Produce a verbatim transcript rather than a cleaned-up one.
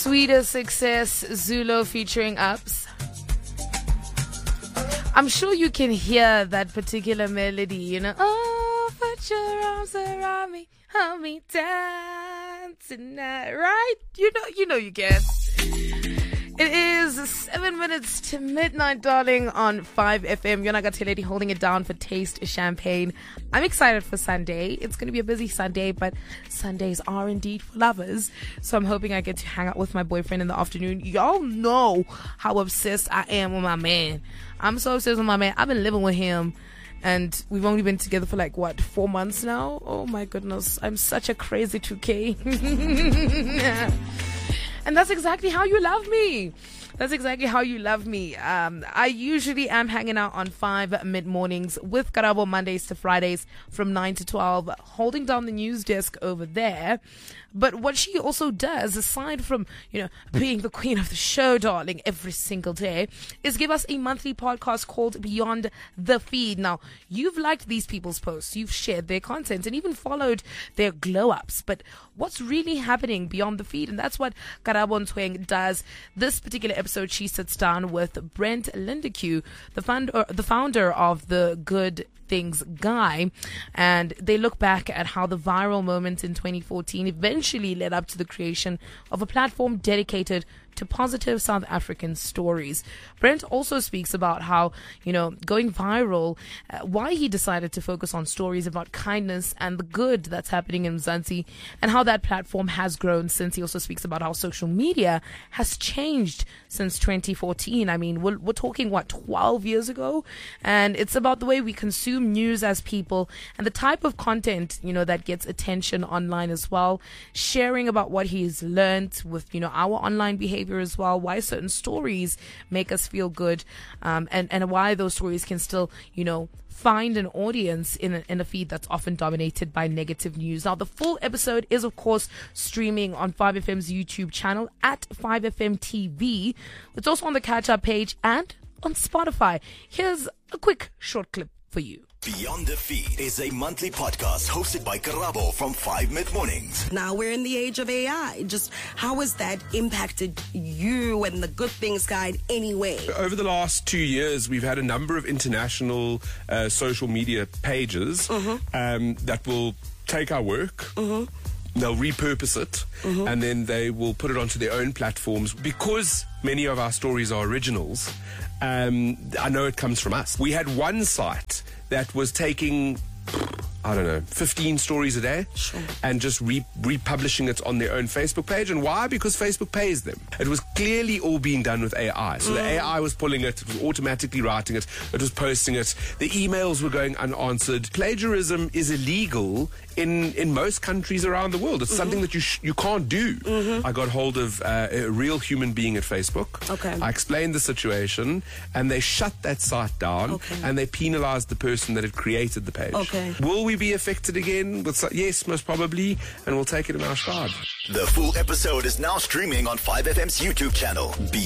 Sweeter Success, Zulo featuring Ups. I'm sure you can hear that particular melody, you know. Oh, put your arms around me, hold me down tonight, right? You know, you know you can. It is seven minutes to midnight, darling, on five F M. Yonagati Lady holding it down for Taste Champagne. I'm excited for Sunday. It's going to be a busy Sunday, but Sundays are indeed for lovers. So I'm hoping I get to hang out with my boyfriend in the afternoon. Y'all know how obsessed I am with my man. I'm so obsessed with my man. I've been living with him, and we've only been together for like, what, four months now? Oh my goodness. I'm such a crazy two K. And that's exactly how you love me. That's exactly how you love me. Um, I usually am hanging out on five mid-mornings with Karabo Mondays to Fridays from nine to twelve, holding down the news desk over there. But what she also does, aside from, you know, being the queen of the show, darling, every single day, is give us a monthly podcast called Beyond the Feed. Now, you've liked these people's posts, you've shared their content, and even followed their glow-ups. But what's really happening beyond the feed? And that's what Karabo Ntweng does. This particular episode, she sits down with Brent Lindeque, the founder, the founder of the Good Things Guy, and they look back at how the viral moment in twenty fourteen eventually led up to the creation of a platform dedicated to positive South African stories. Brent also speaks about how, you know, going viral, uh, why he decided to focus on stories about kindness and the good that's happening in Mzansi, and how that platform has grown since. He also speaks about how social media has changed since twenty fourteen. I mean, we're, we're talking, what, twelve years ago? And it's about the way we consume news as people and the type of content, you know, that gets attention online as well. Sharing about what he's learned with, you know, our online behavior as well, why certain stories make us feel good, um, and, and why those stories can still, you know, find an audience in a, in a feed that's often dominated by negative news. Now, the full episode is, of course, streaming on five F M's YouTube channel at five F M T V. It's also on the catch-up page and on Spotify. Here's a quick short clip for you. Beyond the Feed is a monthly podcast hosted by Karabo from five Mid-Mornings. Now we're in the age of A I. Just how has that impacted you and the Good Things Guide anyway? Over the last two years, we've had a number of international uh, social media pages mm-hmm. um, that will take our work. Mm-hmm. They'll repurpose it, mm-hmm. and then they will put it onto their own platforms. Because many of our stories are originals, um, I know it comes from us. We had one site that was taking, I don't know, fifteen stories a day, sure. and just re- republishing it on their own Facebook page. And why? Because Facebook pays them. It was clearly all being done with A I. So mm. the A I was pulling it, it was automatically writing it, it was posting it. The emails were going unanswered. Plagiarism is illegal in, in most countries around the world. It's mm-hmm. something that you sh- you can't do. Mm-hmm. I got hold of uh, a real human being at Facebook. Okay. I explained the situation, and they shut that site down, okay. and they penalized the person that had created the page. Okay. Will we be affected again? With so- yes, most probably, and we'll take it in our stride. The full episode is now streaming on five F M's YouTube channel. Be